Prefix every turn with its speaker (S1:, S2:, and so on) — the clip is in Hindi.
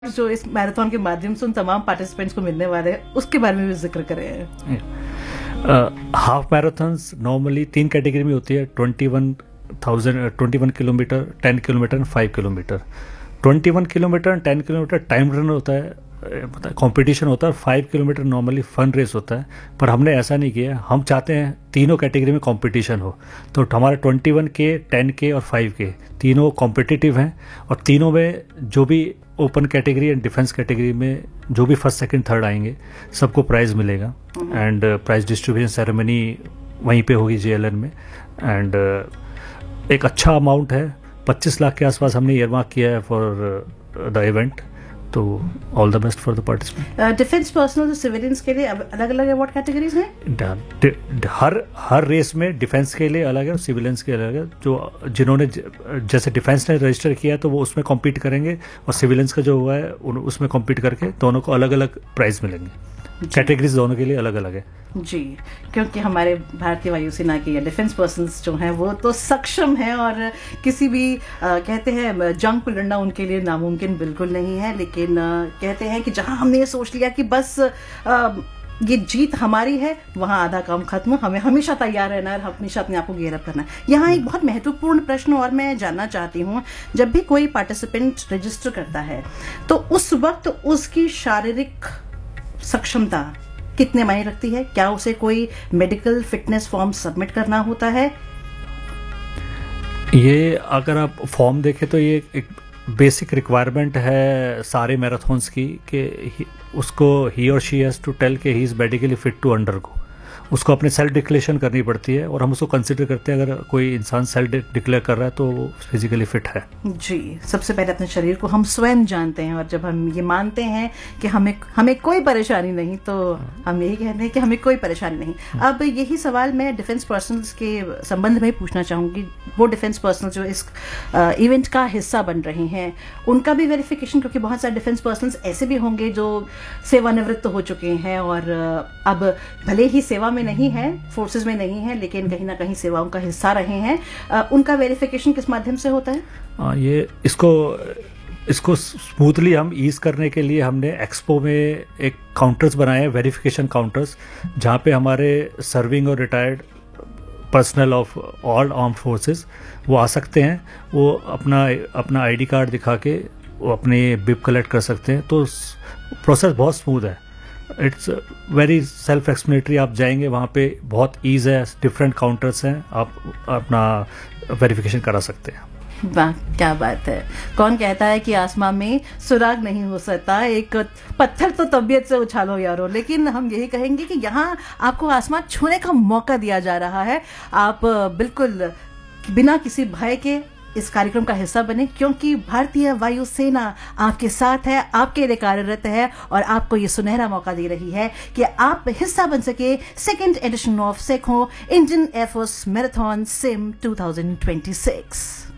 S1: जो इस मैराथन के माध्यम से उन तमाम पार्टिसिपेंट्स को मिलने वाले हैं उसके बारे में भी जिक्र कर रहे हैं।
S2: हाफ मैराथन्स नॉर्मली 3 कैटेगरी में होती है, 21 kilometre, 10 kilometre and 5 kilometre. 21 kilometre and 10 kilometre time run होता है, कंपटीशन होता है। 5 किलोमीटर नॉर्मली फन रेस होता है, पर हमने ऐसा नहीं किया। हम चाहते हैं तीनों कैटेगरी में कंपटीशन हो, तो हमारा 21 के, 10 के और 5 के तीनों कॉम्पिटिटिव हैं, और तीनों में जो भी open category and defence category में जो भी फर्स्ट सेकंड थर्ड आएंगे सबको प्राइज़ मिलेगा। एंड प्राइज डिस्ट्रीब्यूशन सेरेमनी वहीं पे होगी JLN में। एंड एक अच्छा अमाउंट है, 25 लाख के आसपास हमने ईयरमार्क किया है फॉर द इवेंट। तो all the best for the participant.
S1: Defence personnel civilians के लिए अलग अलग अवार्ड कैटेगरीज हैं।
S2: हर रेस में डिफेंस के लिए अलग है और सिविलियंस के अलग है। जो जिन्होंने जैसे डिफेंस ने रजिस्टर किया तो वो उसमें कॉम्पीट करेंगे, और सिविलियंस का जो हुआ है उसमें कॉम्पीट करके दोनों को अलग अलग प्राइज मिलेंगे। कैटेगरीज दोनों के लिए अलग अलग है
S1: जी, क्योंकि हमारे भारतीय वायुसेना के डिफेंस पर्सन्स जो हैं वो तो सक्षम हैं, और किसी भी कहते हैं जंग को लड़ना उनके लिए नामुमकिन बिल्कुल नहीं है। लेकिन कहते हैं कि जहां हमने ये सोच लिया कि बस ये जीत हमारी है, वहां आधा काम खत्म। हमें हमेशा तैयार रहना है, हमेशा अपने आप को गियर अप करना है। यहाँ एक बहुत महत्वपूर्ण प्रश्न और मैं जानना चाहती हूँ, जब भी कोई पार्टिसिपेंट रजिस्टर करता है तो उस वक्त उसकी शारीरिक सक्षमता कितने मायने रखती है? क्या उसे कोई मेडिकल फिटनेस फॉर्म सबमिट करना होता है?
S2: ये अगर आप फॉर्म देखें तो ये एक बेसिक रिक्वायरमेंट है सारे मैराथन्स की, कि उसको ही और शी हैज़ टू टेल कि he is medically fit to undergo. उसको अपने सेल्फ डिक्लेरेशन करनी पड़ती है, और हम उसको कंसिडर करते हैं अगर कोई इंसान सेल्फ डिक्लेयर कर रहा है तो वो फिजिकली फिट है।
S1: जी, सबसे पहले अपने शरीर को हम स्वयं जानते हैं, और जब हम ये मानते हैं कि हमें कोई परेशानी नहीं, तो हम यही कहते हैं कि हमें कोई परेशानी नहीं। अब यही सवाल मैं डिफेंस पर्सनल्स के संबंध में पूछना चाहूंगी। वो डिफेंस पर्सनल जो इस इवेंट का हिस्सा बन रहे हैं, उनका भी वेरिफिकेशन, क्योंकि बहुत सारे डिफेंस पर्सनल्स ऐसे भी होंगे जो सेवानिवृत्त हो चुके हैं और अब भले ही सेवा में नहीं है, फोर्सेस में नहीं है, लेकिन कहीं ना कहीं सेवाओं का हिस्सा रहे हैं। उनका वेरिफिकेशन किस माध्यम से होता है?
S2: ये इसको स्मूथली हम ईज करने के लिए हमने एक्सपो में एक काउंटर्स बनाए हैं, वेरिफिकेशन काउंटर्स, जहाँ पे हमारे सर्विंग और retired personal of all armed forces वो आ सकते हैं। वो अपना ID कार्ड दिखा के वो अपने बिप कलेक्ट कर सकते हैं। तो प्रोसेस बहुत स्मूथ है, इट्स वेरी सेल्फ एक्सप्लेनेटरी। आप जाएंगे वहाँ पे बहुत ईज है, डिफरेंट काउंटर्स हैं, आप अपना वेरिफिकेशन करा सकते हैं।
S1: वाह, क्या बात है। कौन कहता है कि आसमां में सुराग नहीं हो सकता, एक पत्थर तो तबीयत से उछालो यारो। लेकिन हम यही कहेंगे कि यहाँ आपको आसमां छूने का मौका दिया जा रहा है। आप बिल्कुल बिना किसी भय के इस कार्यक्रम का हिस्सा बने, क्योंकि भारतीय वायुसेना आपके साथ है, आपके लिए कार्यरत है, और आपको ये सुनहरा मौका दे रही है कि आप हिस्सा बन सके second edition of Sekhon Indian air force marathon SIM 2026।